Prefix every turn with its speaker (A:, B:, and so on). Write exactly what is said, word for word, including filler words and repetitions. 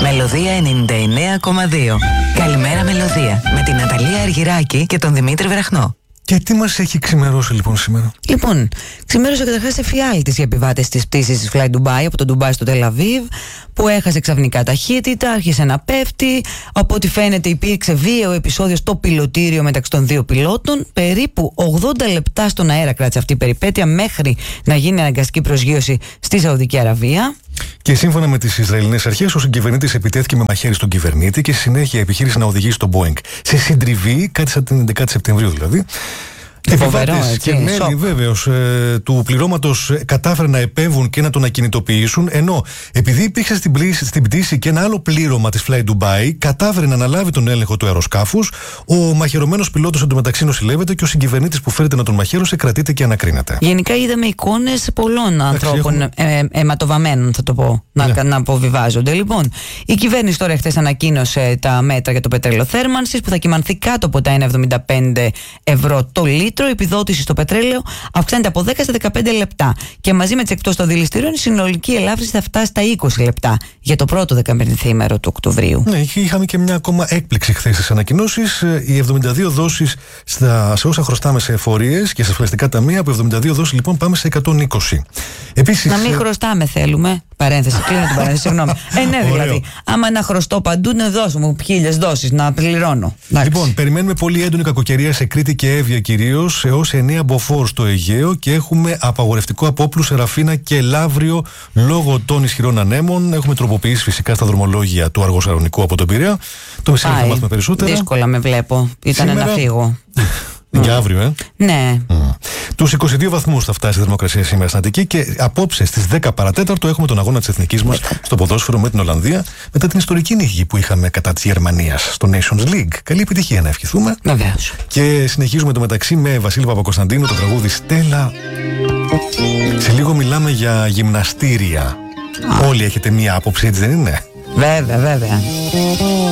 A: Μελωδία ενενήντα εννέα κόμμα δύο. Καλημέρα Μελωδία, με την Ναταλία Αργυράκη και τον Δημήτρη Βραχνό.
B: Και τι μας έχει ξημερώσει λοιπόν σήμερα?
A: Λοιπόν, ξημέρωσε καταρχάς εφιάλτης οι επιβάτες της πτήσης της Fly Dubai από το Ντουμπάι στο Τελαβίβ, που έχασε ξαφνικά ταχύτητα, άρχισε να πέφτει. Από ό,τι φαίνεται υπήρξε βίαιο επεισόδιο στο πιλωτήριο μεταξύ των δύο πιλότων. Περίπου ογδόντα λεπτά στον αέρα κράτησε αυτή η περιπέτεια μέχρι να γίνει αναγκαστική προσγείωση στη Σαουδική Αραβία.
B: Και σύμφωνα με τις Ισραηλινές αρχές, ο συγκυβερνήτης επιτέθηκε με μαχαίρι στον κυβερνήτη και στη συνέχεια επιχείρησε να οδηγήσει τον Boeing σε συντριβή, κάτι σαν την έντεκα Σεπτεμβρίου δηλαδή. Επιβάτες και μέλη βέβαιος ε, του πληρώματος ε, κατάφεραν να επέμβουν και να τον ακινητοποιήσουν, ενώ επειδή υπήρχε στην, πλήση, στην πτήση και ένα άλλο πλήρωμα της Fly Dubai, κατάφερε να αναλάβει τον έλεγχο του αεροσκάφους. Ο μαχαιρωμένος πιλότος εντωμεταξύ νοσηλεύεται και ο συγκυβερνήτης που φέρεται να τον μαχαίρωσε κρατείται και ανακρίνεται. Γενικά είδαμε εικόνες πολλών ανθρώπων έχουν... ε, αιματοβαμμένων, θα το πω, να, ναι. να αποβιβάζονται. Λοιπόν, η κυβέρνηση τώρα χθες ανακοίνωσε τα μέτρα για το πετρέλαιο θέρμανσης που θα κυμανθεί κάτω από τα ένα κόμμα εβδομήντα πέντε ευρώ το λίτρο. Η επιδότηση στο πετρέλαιο αυξάνεται από δέκα σε δεκαπέντε λεπτά. Και μαζί με τις εκπτώσεις των δηληστηρίων, η συνολική ελάφρυνση θα φτάσει στα είκοσι λεπτά για το πρώτο δεκαπενθήμερο του Οκτωβρίου. Ναι, είχαμε και μια ακόμα έκπληξη χθες στις ανακοινώσεις. Οι εβδομήντα δύο δόσεις στα, σε όσα χρωστάμε σε εφορίες και σε ασφαλιστικά ταμεία, από εβδομήντα δύο δόσεις λοιπόν πάμε σε εκατόν είκοσι. Επίσης,
A: να μην χρωστάμε θέλουμε. Παρένθεση, κλείνω την παρένθεση, συγγνώμη. Ε, ναι, δηλαδή. Άμα να χρωστώ παντού, να δώσω μου χίλιες δόσεις, να πληρώνω.
B: Λοιπόν, περιμένουμε πολύ έντονη κακοκαιρία σε Κρήτη και Εύβοια κυρίως, έως εννέα μποφόρ στο Αιγαίο, και έχουμε απαγορευτικό απόπλου σε Ραφίνα και Λαύριο λόγω των ισχυρών ανέμων. Έχουμε τροποποιήσει φυσικά στα δρομολόγια του Αργοσαρονικού από τον Πειραιά. Το μεσημέρι θα μάθουμε περισσότερα.
A: Δύσκολα με βλέπω. Ήταν Σήμερα... να φύγω.
B: Για αύριο, ε.
A: Ναι. Mm.
B: Τους είκοσι δύο βαθμούς θα φτάσει η θερμοκρασία σήμερα στην Αττική, και απόψε στις δέκα παρατέταρτο έχουμε τον αγώνα της εθνικής μας στο ποδόσφαιρο με την Ολλανδία, μετά την ιστορική νίκη που είχαμε κατά της Γερμανίας στο Nations League. Καλή επιτυχία να ευχηθούμε.
A: Βεβαίως.
B: Και συνεχίζουμε το μεταξύ με Βασίλη Παπακοσταντίνου, το τραγούδι Στέλλα. Σε λίγο μιλάμε για γυμναστήρια. Ah. Όλοι έχετε μία άποψη, έτσι δεν είναι?
A: Βέβαια, βέβαια.